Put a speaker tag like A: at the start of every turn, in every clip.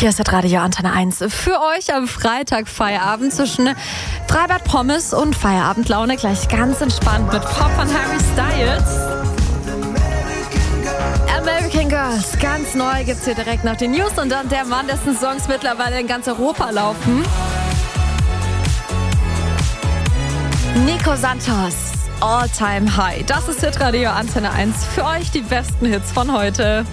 A: Hier ist das Radio Antenne 1. Für euch am Freitag Feierabend zwischen Freibad Pommes und Feierabendlaune. Gleich ganz entspannt mit Pop von Harry Styles. American Girls, ganz neu gibt's hier direkt nach den News. Und dann der Mann, dessen Songs mittlerweile in ganz Europa laufen. Nico Santos, All Time High. Das ist Hitradio Antenne 1. Für euch die besten Hits von heute.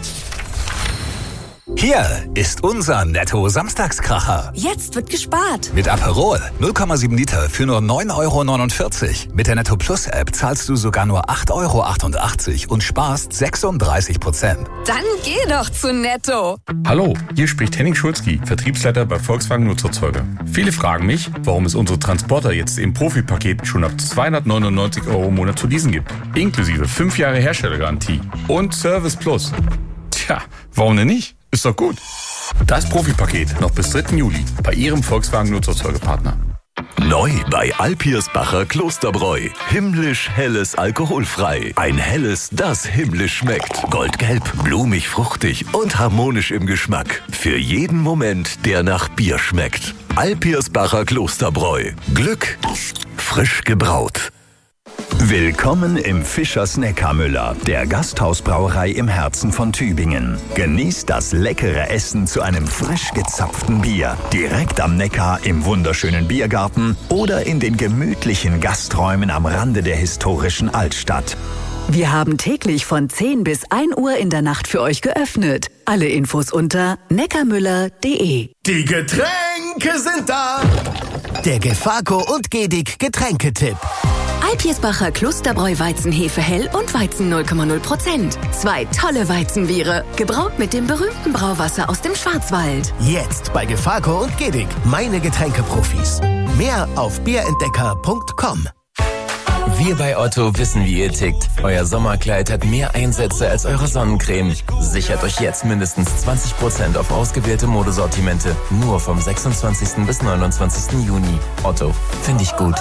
B: Hier ist unser Netto-Samstagskracher.
C: Jetzt wird gespart.
B: Mit Aperol 0,7 Liter für nur 9,49 €. Mit der Netto Plus App zahlst du sogar nur 8,88 € und sparst 36%.
C: Dann geh doch zu Netto.
D: Hallo, hier spricht Henning Schulzki, Vertriebsleiter bei Volkswagen Nutzerzeuger. Viele fragen mich, warum es unsere Transporter jetzt im Profipaket schon ab 299 € im Monat zu leasen gibt. Inklusive 5 Jahre Herstellergarantie und Service Plus. Tja, warum denn nicht? Ist doch gut. Das Profipaket noch bis 3. Juli bei Ihrem Volkswagen Nutzerzeugerpartner.
E: Neu bei Alpirsbacher Klosterbräu. Himmlisch helles alkoholfrei. Ein helles, das himmlisch schmeckt. Goldgelb, blumig, fruchtig und harmonisch im Geschmack. Für jeden Moment, der nach Bier schmeckt. Alpirsbacher Klosterbräu. Glück frisch gebraut.
F: Willkommen im Fischers Neckarmüller, der Gasthausbrauerei im Herzen von Tübingen. Genießt das leckere Essen zu einem frisch gezapften Bier. Direkt am Neckar im wunderschönen Biergarten oder in den gemütlichen Gasträumen am Rande der historischen Altstadt.
G: Wir haben täglich von 10 bis 1 Uhr in der Nacht für euch geöffnet. Alle Infos unter neckarmüller.de.
H: Die Getränke sind da! Der Gefaco und Gedig Getränketipp.
G: Alpirsbacher Klosterbräu Weizenhefe hell und Weizen 0,0%. 2 tolle Weizenbiere, gebraut mit dem berühmten Brauwasser aus dem Schwarzwald.
H: Jetzt bei Gefaco und Gedig, meine Getränkeprofis. Mehr auf bierentdecker.com.
I: Wir bei Otto wissen, wie ihr tickt. Euer Sommerkleid hat mehr Einsätze als eure Sonnencreme. Sichert euch jetzt mindestens 20% auf ausgewählte Modesortimente. Nur vom 26. bis 29. Juni. Otto, finde ich gut.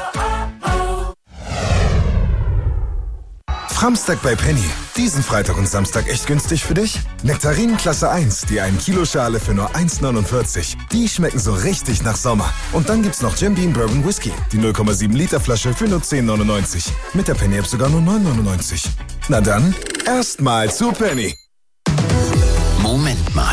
J: Framstag bei Penny. Diesen Freitag und Samstag echt günstig für dich? Nektarinen Klasse 1, die 1 Kilo Schale für nur 1,49 €. Die schmecken so richtig nach Sommer. Und dann gibt's noch Jim Beam Bourbon Whisky, die 0,7 Liter Flasche für nur 10,99 €. Mit der Penny App sogar nur 9,99 €. Na dann, erstmal zu Penny.
B: Moment mal.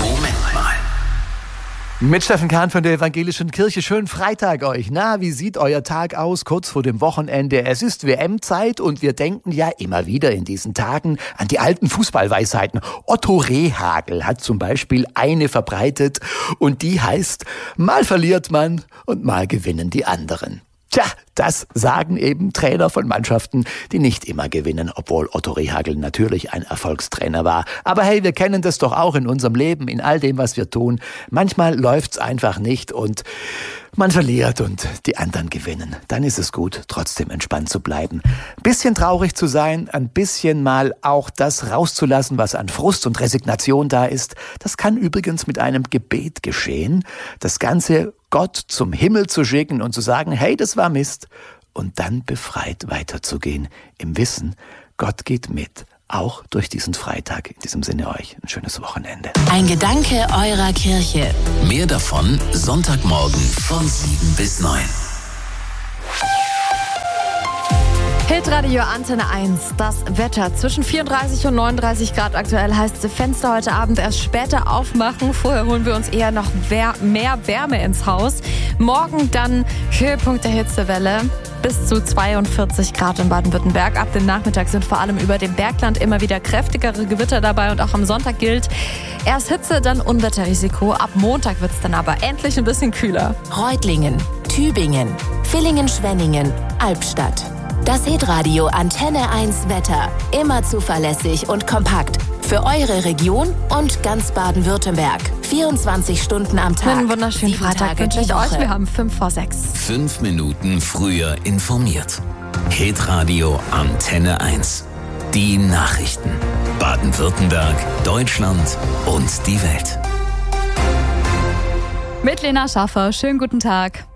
K: Mit Steffen Kahn von der Evangelischen Kirche. Schönen Freitag euch. Na, wie sieht euer Tag aus kurz vor dem Wochenende? Es ist WM-Zeit und wir denken ja immer wieder in diesen Tagen an die alten Fußballweisheiten. Otto Rehhagel hat zum Beispiel eine verbreitet und die heißt: Mal verliert man und mal gewinnen die anderen. Tja, das sagen eben Trainer von Mannschaften, die nicht immer gewinnen, obwohl Otto Rehhagel natürlich ein Erfolgstrainer war. Aber hey, wir kennen das doch auch in unserem Leben, in all dem, was wir tun. Manchmal läuft's einfach nicht und man verliert und die anderen gewinnen. Dann ist es gut, trotzdem entspannt zu bleiben. Ein bisschen traurig zu sein, ein bisschen mal auch das rauszulassen, was an Frust und Resignation da ist. Das kann übrigens mit einem Gebet geschehen. Das Ganze Gott zum Himmel zu schicken und zu sagen, hey, das war Mist. Und dann befreit weiterzugehen, im Wissen, Gott geht mit. Auch durch diesen Freitag. In diesem Sinne euch ein schönes Wochenende.
C: Ein Gedanke eurer Kirche.
B: Mehr davon Sonntagmorgen von 7 bis 9.
A: Hitradio Antenne 1, das Wetter. Zwischen 34 und 39 Grad aktuell heißt es Fenster heute Abend erst später aufmachen. Vorher holen wir uns eher noch mehr Wärme ins Haus. Morgen dann Höhepunkt der Hitzewelle. Bis zu 42 Grad in Baden-Württemberg. Ab dem Nachmittag sind vor allem über dem Bergland immer wieder kräftigere Gewitter dabei und auch am Sonntag gilt erst Hitze, dann Unwetterrisiko. Ab Montag wird es dann aber endlich ein bisschen kühler.
C: Reutlingen, Tübingen, Villingen-Schwenningen, Albstadt. Das Hitradio Antenne 1 Wetter. Immer zuverlässig und kompakt. Für eure Region und ganz Baden-Württemberg. 24 Stunden am Tag.
A: Einen wunderschönen Freitag wünsche ich euch. Wir haben 5 vor 6.
B: 5 Minuten früher informiert. Hitradio Antenne 1. Die Nachrichten. Baden-Württemberg, Deutschland und die Welt.
A: Mit Lena Schaffer. Schönen guten Tag.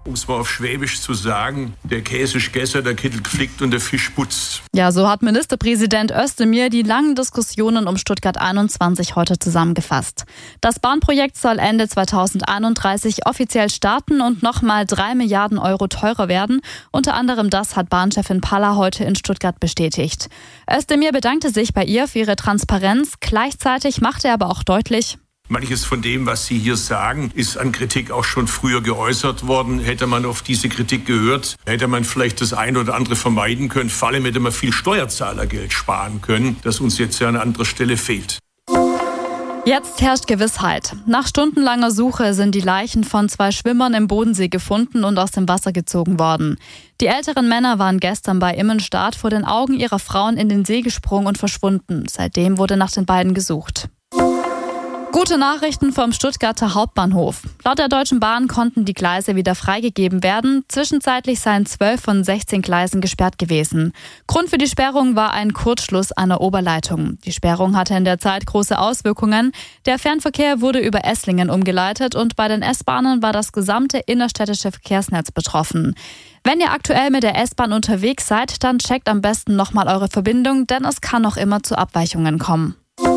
L: Um es mal auf Schwäbisch zu sagen, der Käse ist gegessen, der Kittel geflickt und der Fisch putzt.
M: Ja, so hat Ministerpräsident Özdemir die langen Diskussionen um Stuttgart 21 heute zusammengefasst. Das Bahnprojekt soll Ende 2031 offiziell starten und nochmal 3 Milliarden Euro teurer werden. Unter anderem das hat Bahnchefin Palla heute in Stuttgart bestätigt. Özdemir bedankte sich bei ihr für ihre Transparenz. Gleichzeitig machte er aber auch deutlich:
L: Manches von dem, was Sie hier sagen, ist an Kritik auch schon früher geäußert worden. Hätte man auf diese Kritik gehört, hätte man vielleicht das eine oder andere vermeiden können. Vor allem hätte man viel Steuerzahlergeld sparen können, das uns jetzt ja an anderer Stelle fehlt.
M: Jetzt herrscht Gewissheit. Nach stundenlanger Suche sind die Leichen von 2 Schwimmern im Bodensee gefunden und aus dem Wasser gezogen worden. Die älteren Männer waren gestern bei Immenstadt vor den Augen ihrer Frauen in den See gesprungen und verschwunden. Seitdem wurde nach den beiden gesucht. Gute Nachrichten vom Stuttgarter Hauptbahnhof. Laut der Deutschen Bahn konnten die Gleise wieder freigegeben werden. Zwischenzeitlich seien 12 von 16 Gleisen gesperrt gewesen. Grund für die Sperrung war ein Kurzschluss einer Oberleitung. Die Sperrung hatte in der Zeit große Auswirkungen. Der Fernverkehr wurde über Esslingen umgeleitet und bei den S-Bahnen war das gesamte innerstädtische Verkehrsnetz betroffen. Wenn ihr aktuell mit der S-Bahn unterwegs seid, dann checkt am besten nochmal eure Verbindung, denn es kann noch immer zu Abweichungen kommen.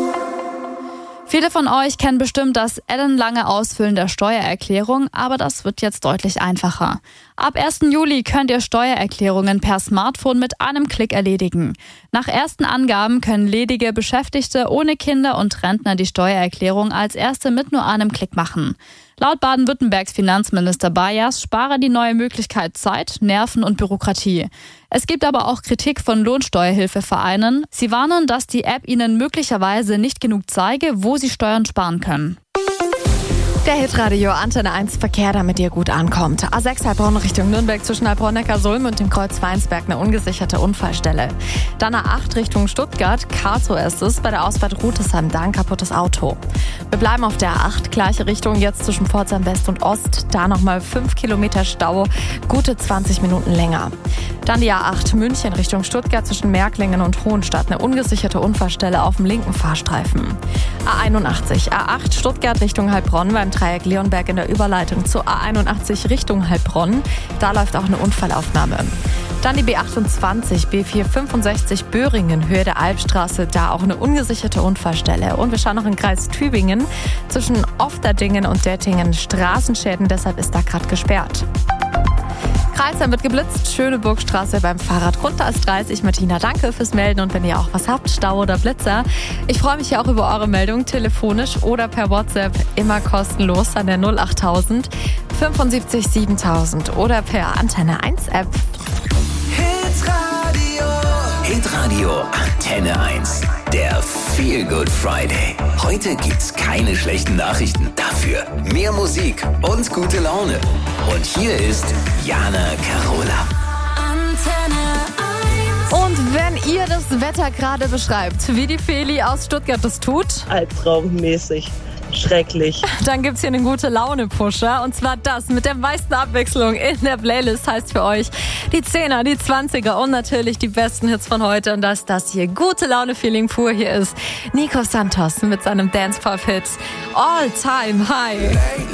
M: Viele von euch kennen bestimmt das ellenlange Ausfüllen der Steuererklärung, aber das wird jetzt deutlich einfacher. Ab 1. Juli könnt ihr Steuererklärungen per Smartphone mit einem Klick erledigen. Nach ersten Angaben können ledige Beschäftigte ohne Kinder und Rentner die Steuererklärung als erste mit nur einem Klick machen. Laut Baden-Württembergs Finanzminister Bayers spare die neue Möglichkeit Zeit, Nerven und Bürokratie. Es gibt aber auch Kritik von Lohnsteuerhilfevereinen. Sie warnen, dass die App ihnen möglicherweise nicht genug zeige, wo sie Steuern sparen können.
A: Der Hitradio Antenne 1 Verkehr, damit ihr gut ankommt. A6 Heilbronn Richtung Nürnberg zwischen Heilbronn-Neckarsulm und dem Kreuz Weinsberg eine ungesicherte Unfallstelle. Dann A8 Richtung Stuttgart, Karlsruhe ist es, bei der Ausfahrt Rutesheim, da ein kaputtes Auto. Wir bleiben auf der A8, gleiche Richtung, jetzt zwischen Pforzheim West und Ost, da nochmal 5 Kilometer Stau, gute 20 Minuten länger. Dann die A8 München Richtung Stuttgart zwischen Märklingen und Hohenstadt, eine ungesicherte Unfallstelle auf dem linken Fahrstreifen. A8 Stuttgart Richtung Heilbronn beim Dreieck Leonberg in der Überleitung zur A81 Richtung Heilbronn. Da läuft auch eine Unfallaufnahme. Dann die B28, B465 Böhringen, Höhe der Albstraße, da auch eine ungesicherte Unfallstelle. Und wir schauen noch in Kreis Tübingen, zwischen Ofterdingen und Dettingen Straßenschäden, deshalb ist da gerade gesperrt. Kreisheim wird geblitzt, Schöneburgstraße beim Fahrradgrund, da ist 30. Martina, danke fürs Melden und wenn ihr auch was habt, Stau oder Blitzer. Ich freue mich ja auch über eure Meldung, telefonisch oder per WhatsApp, immer kostenlos an der 08000 75 7000 oder per Antenne 1 App.
N: Hitradio Antenne 1, der Feel Good Friday. Heute gibt's keine schlechten Nachrichten, dafür mehr Musik und gute Laune. Und hier ist Jana Carola.
A: Und wenn ihr das Wetter gerade beschreibt, wie die Feli aus Stuttgart das tut,
O: albtraummäßig. Schrecklich.
A: Dann gibt's hier einen Gute-Laune-Pusher. Und zwar das mit der meisten Abwechslung in der Playlist heißt für euch die 10er, die 20er und natürlich die besten Hits von heute. Und dass das hier Gute-Laune-Feeling pur hier ist. Nico Santos mit seinem Dance-Pop-Hit All Time High.